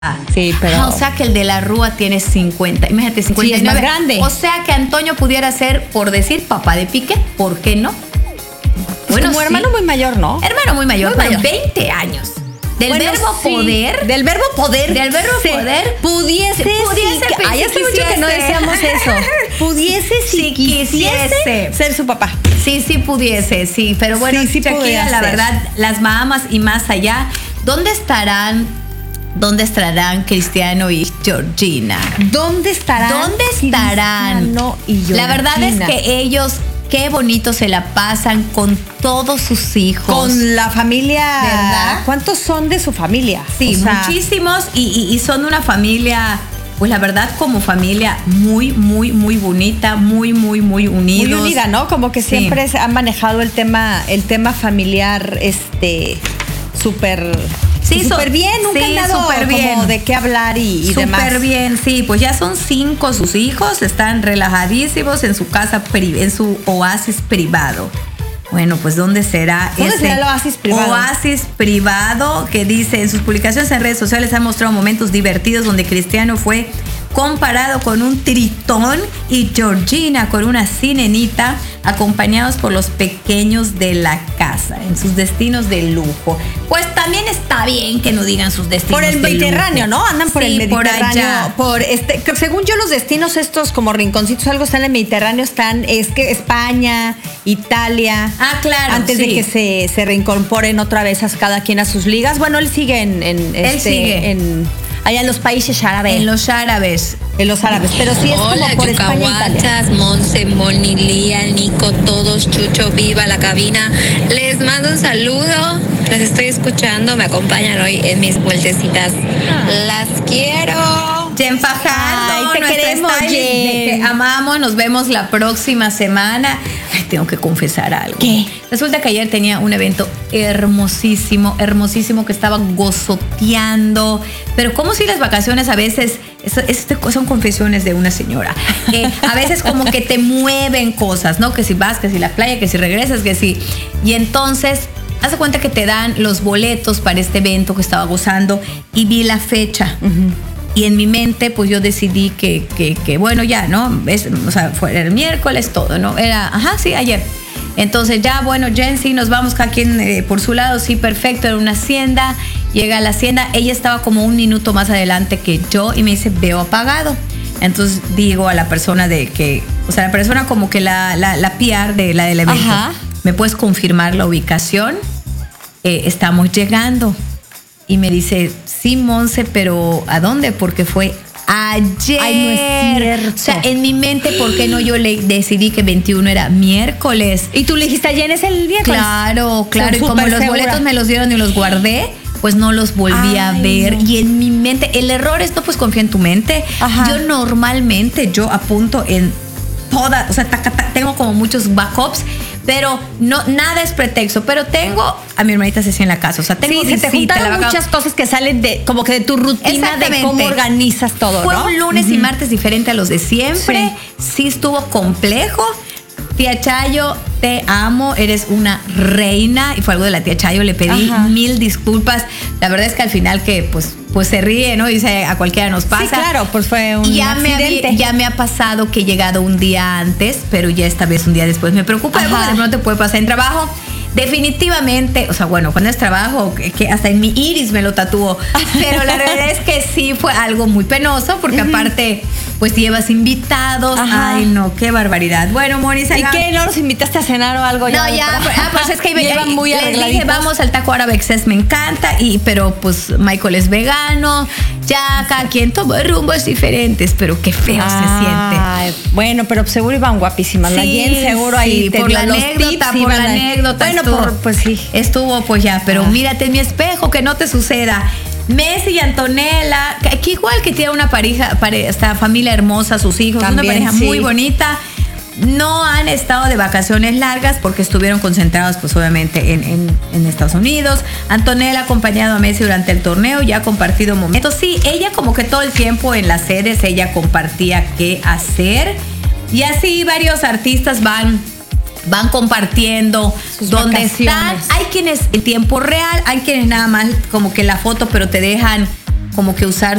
Sí, pero... o sea que el de la Rúa tiene 50. Imagínate, 59. Sí, es más grande. O sea que Antonio pudiera ser, por decir, papá de Piqué. ¿Por qué no? Bueno, como hermano muy mayor, ¿no? Hermano muy mayor, Muy pero mayor. 20 años. Del verbo sí. poder. Del verbo poder. Del verbo sí. poder. Pudiese. Ay, hace mucho que no decíamos eso. Pudiese si quisiese ser su papá. Sí, sí pudiese, sí. Pero bueno, sí Shakira, la verdad, las mamas y más allá, ¿dónde estarán Cristiano y Georgina? ¿Dónde estarán? Cristiano y Georgina? La verdad es que ellos, qué bonito se la pasan con todos sus hijos. Con la familia. ¿Verdad? ¿Cuántos son de su familia? Sí, muchísimos. Y son una familia, pues la verdad, como familia muy, muy, muy bonita, muy, muy, muy unidos. Muy unida, ¿no? Como que siempre han manejado el tema familiar, súper... Sí, súper bien, nunca han dado como de qué hablar y demás. Súper bien, sí, pues ya son 5 sus hijos, están relajadísimos en su casa, en su oasis privado. Bueno, pues ¿dónde será será el oasis privado? Oasis privado que dice en sus publicaciones en redes sociales han mostrado momentos divertidos donde Cristiano fue comparado con un tritón y Georgina con una sirenita, acompañados por los pequeños de la casa en sus destinos de lujo. Pues también está bien que no digan sus destinos por el Mediterráneo, ¿no? Andan por el Mediterráneo. Por allá. Según yo, los destinos estos como rinconcitos, algo están en el Mediterráneo, es que España, Italia. Ah, claro. Antes de que se reincorporen otra vez a cada quien a sus ligas. Bueno, él sigue allá en los países árabes. En los árabes. Pero sí es hola, como por España e Italia. Monse, Moni, Lía, Nico, todos, Chucho, viva la cabina. Les mando un saludo. Las estoy escuchando. Me acompañan hoy en mis vueltecitas. Las quiero. Jen Fajardo, te queremos, Jen. Te amamos. Nos vemos la próxima semana. Ay, tengo que confesar algo. ¿Qué? Resulta que ayer tenía un evento hermosísimo que estaba gozoteando. Pero como si las vacaciones a veces, son confesiones de una señora. A veces como que te mueven cosas, ¿no? Que si vas, que si la playa, que si regresas, que si... Y entonces, haz de cuenta que te dan los boletos para este evento que estaba gozando y vi la fecha. Uh-huh. Y en mi mente, pues yo decidí que bueno, ya, ¿no? Fue el miércoles, todo, ¿no? Ayer. Entonces ya, bueno, Jen, sí, nos vamos cada quien por su lado, sí, perfecto, era una hacienda. Llega a la hacienda, ella estaba como 1 minuto más adelante que yo y me dice, veo apagado. Entonces digo a la persona la persona como que la PR del evento, ajá, ¿me puedes confirmar la ubicación? Estamos llegando. Y me dice, sí, Monse, pero ¿a dónde? Porque fue ayer. Ay, no es cierto. O sea, en mi mente, ¿por qué no yo le decidí que 21 era miércoles? Y tú le dijiste, ayer es el miércoles. Claro. Y como los boletos me los dieron y los guardé, pues no los volví a ver. No. Y en mi mente, el error es, no, pues confía en tu mente. Ajá. Yo normalmente, apunto en todas, o sea, tengo como muchos backups, pero no, nada es pretexto. Pero tengo a mi hermanita Ceci en la casa, o sea, tengo se te juntaron muchas cosas que salen como que de tu rutina, de cómo organizas todo, fue, ¿no? Fue un lunes y martes diferente a los de siempre. Sí estuvo complejo. Tía Chayo, te amo, eres una reina. Y fue algo de la tía Chayo, le pedí 1000 disculpas. La verdad es que al final que pues se ríe, ¿no? Dice, a cualquiera nos pasa. Sí, claro, pues fue un accidente. Ya me ha pasado que he llegado un día antes, pero ya esta vez un día después me preocupa, porque de pronto puede pasar en trabajo. Definitivamente, o sea, bueno, cuando es trabajo, que hasta en mi iris me lo tatúo, pero la realidad es que sí fue algo muy penoso, porque aparte, pues llevas invitados. Ajá. Ay, no, qué barbaridad. Bueno, Monisa, ¿y qué? ¿No los invitaste a cenar o algo? No, pues es que iban muy arregladitos. Les dije, vamos al taco árabe Excess, me encanta, pero pues Michael es vegano, ya cada quien toma rumbos diferentes, pero qué feo se siente. Bueno, pero seguro iban guapísimas. La Jen seguro ahí te por dio la los anécdota, tips, por la anécdota. Bueno, pues sí. Estuvo pues ya, pero mírate en mi espejo, que no te suceda. Messi y Antonella, que igual que tiene una pareja, esta familia hermosa, sus hijos, también, una pareja muy bonita. No han estado de vacaciones largas porque estuvieron concentrados pues obviamente en Estados Unidos. Antonella ha acompañado a Messi durante el torneo, ya ha compartido momentos. Sí, ella como que todo el tiempo en las sedes ella compartía qué hacer. Y así varios artistas van compartiendo sus dónde están. Hay quienes en tiempo real, hay quienes nada más como que la foto, pero te dejan como que usar